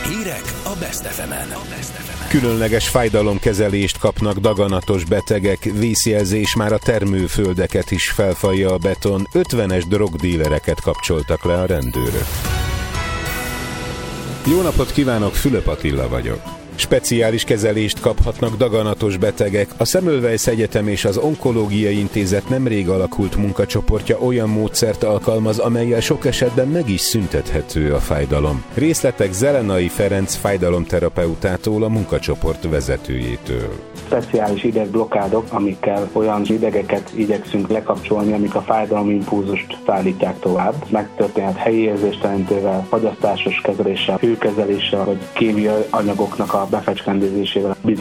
Hírek a Best FM-en. Különleges fájdalomkezelést kapnak daganatos betegek, vészjelzés, már a termőföldeket is felfalja a beton, 50-es drogdílereket kapcsoltak le a rendőrök. Jó napot kívánok, Fülöp Attila vagyok. Speciális kezelést kaphatnak daganatos betegek. A Semmelweis Egyetem és az Onkológiai Intézet nemrég alakult munkacsoportja olyan módszert alkalmaz, amellyel sok esetben meg is szüntethető a fájdalom. Részletek Zelenai Ferenc fájdalomterapeutától, a munkacsoport vezetőjétől. Speciális idegblokádok, amikkel olyan idegeket igyekszünk lekapcsolni, amik a fájdalomimpulzust szállítják tovább. Megtörténhet helyi érzéstelenítével, fagyasztásos kezeléssel, hőkezeléssel, vagy kémiai anyagoknak a befecskendezésével.